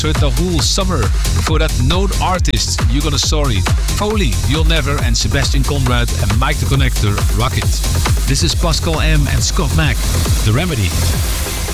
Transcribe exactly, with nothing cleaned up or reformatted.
The Whole Summer. For that Known Artist, You're Gonna Sorry. Foley, You'll Never, and Sebastian Conrad and Mike the Connector, Rocket. This is Pascal M and Scott Mack, The Remedy.